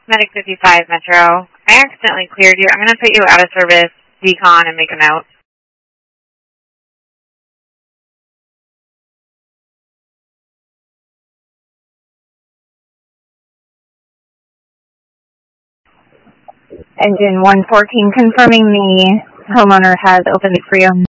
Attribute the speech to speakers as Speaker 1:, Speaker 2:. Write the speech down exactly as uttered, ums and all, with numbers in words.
Speaker 1: Medic fifty-five Metro. I accidentally cleared you. I'm going to put you out of service, decon, and make a note.
Speaker 2: Engine one fourteen confirming the homeowner has opened for you.